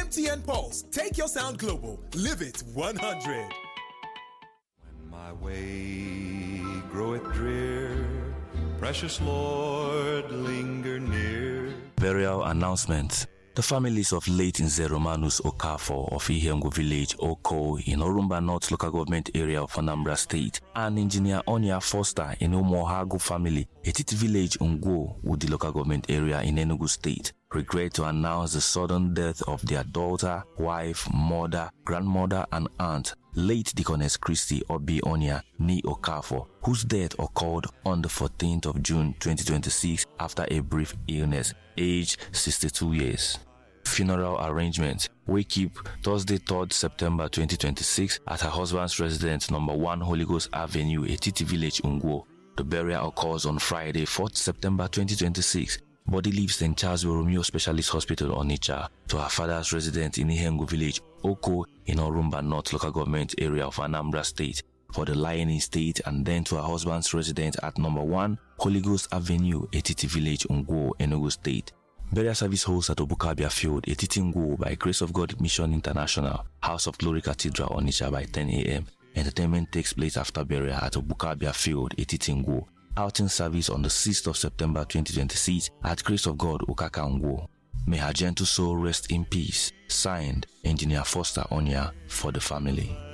MTN Pulse. Take your sound global. Live it 100. When my way groweth drear, precious Lord, linger near. Burial announcement. The families of late Nze Romanus Okafor of Ihengu Village, Oko, in Orumba North Local Government Area of Anambra State, and Engineer Onya Foster in Umuohagu family, Etiti Village, Ngwo, Wudi Local Government Area in Enugu State, regret to announce the sudden death of their daughter, wife, mother, grandmother, and aunt, late Deaconess Christy Obi Onya Ni Okafor, whose death occurred on the 14th of June 2026 after a brief illness, aged 62 years. Funeral arrangements. We keep Thursday 3rd September 2026 at her husband's residence, number 1 Holy Ghost Avenue, Etiti Village, Ngwo. The burial occurs on Friday 4th September 2026. Body leaves St. Charles Borromeo Specialist Hospital, Onitsha, to her father's residence in Ihengu Village, Oko, in Orumba North Local Government Area of Anambra State, for the lying-in state, and then to her husband's residence at number 1 Holy Ghost Avenue, Etiti Village, Ngwo, Enugu State. Burial service holds at Obukabia Field, Etiti Ngwo, by Grace of God Mission International, House of Glory Cathedral, Onitsha, by 10 a.m. Entertainment takes place after burial at Obukabia Field, Etiti Ngwo. Outing service on the 6th of September 2026 at Grace of God, Okaka Ngwo. May her gentle soul rest in peace. Signed, Engineer Foster Onya, for the family.